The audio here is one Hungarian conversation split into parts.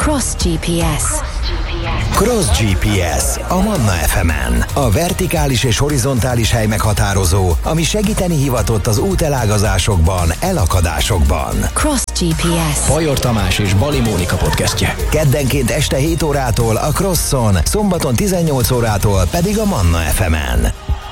Cross GPS. Cross GPS a Manna FM-en. A vertikális és horizontális hely meghatározó, ami segíteni hivatott az útelágazásokban, elakadásokban. Cross GPS. Bajor Tamás és Bali Mónika podcastje. Keddenként este 7 órától a Crosson, szombaton 18 órától pedig a Manna FM-en.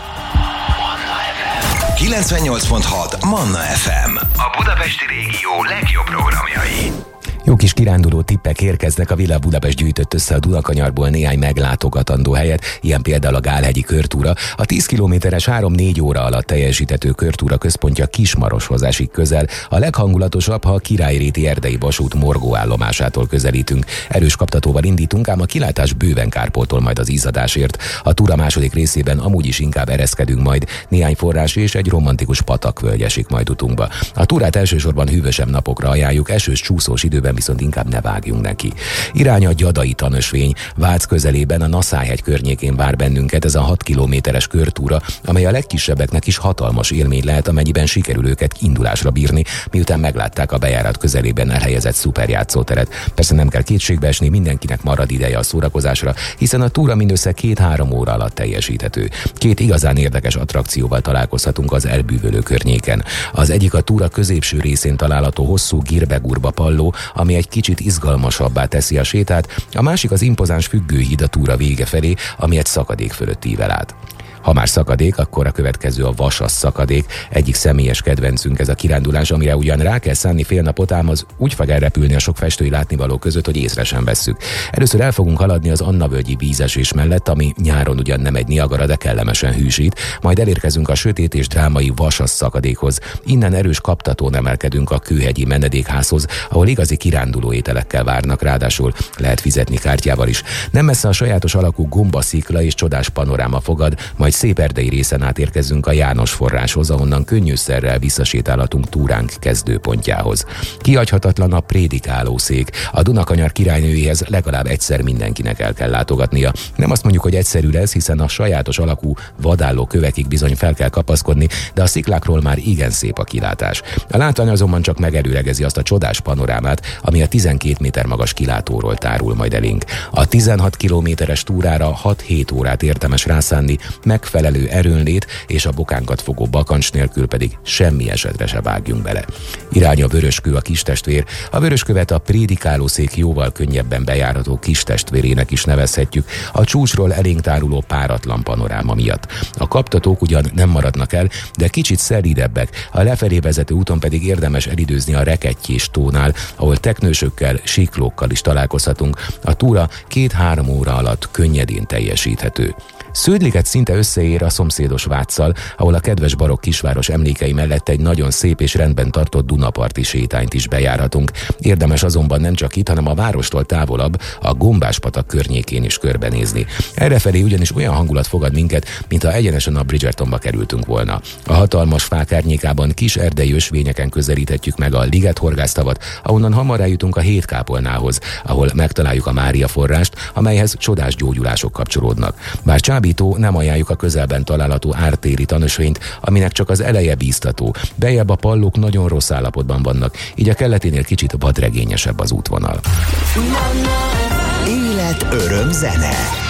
98.6 Manna FM. A budapesti régió legjobb programjai. Jó kis kiránduló tippek érkeznek. A Villa Budapest gyűjtött össze a Dunakanyarból néhány meglátogatandó helyet, ilyen például a Gálhegyi körtúra. A 10 kilométeres 3-4 óra alatt teljesíthető körtúra központja Kismaroshoz esik közel. A leghangulatosabb, ha a Királyréti erdei vasút morgóállomásától közelítünk. Erős kaptatóval indítunk, ám a kilátás bőven kárpótol majd az izzadásért. A túra második részében amúgy is inkább ereszkedünk majd. Néhány forrás és egy romantikus patakvölgy esik majd utunkba. A túrát elsősorban hűvösebb napokra ajánljuk, esős csúszós időben viszont inkább ne vágjunk neki. Irány a Gyadai tanösvény. Vác közelében a Naszályhegy környékén vár bennünket ez a 6 kilométeres körtúra, amely a legkisebbeknek is hatalmas élmény lehet, amennyiben sikerül őket indulásra bírni, miután meglátták a bejárat közelében elhelyezett szuperjátszóteret. Persze nem kell kétségbe esni, mindenkinek marad ideje a szórakozásra, hiszen a túra mindössze 2-3 óra alatt teljesíthető. 2 igazán érdekes attrakcióval találkozhatunk az elbűvölő környéken. Az egyik a túra középső részén található hosszú Girbegurba palló, ami egy kicsit izgalmasabbá teszi a sétát, a másik az impozáns függőhíd a túra vége felé, ami egy szakadék fölött ível át. Ha már szakadék, akkor a következő a Vasas szakadék. Egyik személyes kedvencünk ez a kirándulás, amire ugyan rá kell szánni fél napot, ám az úgy fog elrepülni a sok festői látnivaló között, hogy észre sem vesszük. Először el fogunk haladni az Annavölgyi vízesés mellett, ami nyáron ugyan nem egy Niagara, de kellemesen hűsít, majd elérkezünk a sötét és drámai Vasas szakadékhoz. Innen erős kaptatón emelkedünk a Kőhegyi menedékházhoz, ahol igazi kiránduló ételekkel várnak, ráadásul lehet fizetni kártyával is. Nem messze a sajátos alakú gombaszikla és csodás panoráma fogad, majd szép erdei részen átérkezünk a János forráshoz, ahonnan könnyűszerrel visszasétálhatunk túránk kezdőpontjához. Kihagyhatatlan a prédikálószék. A Dunakanyar királynőjéhez legalább egyszer mindenkinek el kell látogatnia. Nem azt mondjuk, hogy egyszerű lesz, hiszen a sajátos alakú vadálló kövekig bizony fel kell kapaszkodni, de a sziklákról már igen szép a kilátás. A látvány azonban csak megelőlegezi azt a csodás panorámát, ami a 12 méter magas kilátóról tárul majd elénk. A 16 kilométeres túrára 6-7 órát érdemes rászánni, megfelelő erőnlét és a bokánkat fogó bakancs nélkül pedig semmi esetre se vágjunk bele. Irány a Vöröskő, a kistestvér. A Vöröskövet a prédikálószék jóval könnyebben bejárható kistestvérének is nevezhetjük, a csúcsról elénk táruló páratlan panoráma miatt. A kaptatók ugyan nem maradnak el, de kicsit szelidebbek, a lefelé vezető úton pedig érdemes elidőzni a Rekettyés tónál, ahol teknősökkel, siklókkal is találkozhatunk. A túra 2-3 óra alatt könnyedén teljesíthető. Sződliget szinte összeér a szomszédos Váccal, ahol a kedves barokk kisváros emlékei mellett egy nagyon szép és rendben tartott Dunaparti sétányt is bejárhatunk. Érdemes azonban nem csak itt, hanem a várostól távolabb, a Gombáspatak környékén is körbenézni. Errefelé ugyanis olyan hangulat fogad minket, mintha egyenesen a Bridgertonba kerültünk volna. A hatalmas fák árnyékában kis erdei ösvényeken közelíthetjük meg a Ligethorgásztavat, ahonnan hamar eljutunk a Hétkápolnához, ahol megtaláljuk a Mária forrást, amelyhez csodás gyógyulások kapcsolódnak. Bár csábító, nem ajánljuk a közelben található ártéri tanösvényt, aminek csak az eleje bíztató. Bejebb a pallók nagyon rossz állapotban vannak, így a kelleténél kicsit vadregényesebb az útvonal. Élet, öröm, zene.